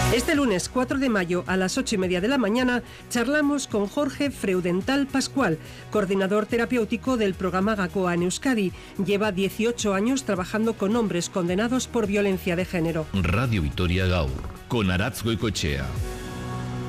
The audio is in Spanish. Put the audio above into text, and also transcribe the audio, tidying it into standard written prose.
Este lunes 4 de mayo a las 8:30 de la mañana charlamos con Jorge Freudenthal Pascual, coordinador terapéutico del programa Gakoa en Euskadi. Lleva 18 años trabajando con hombres condenados por violencia de género. Radio Vitoria Gaur, con Aratz Goikoetxea.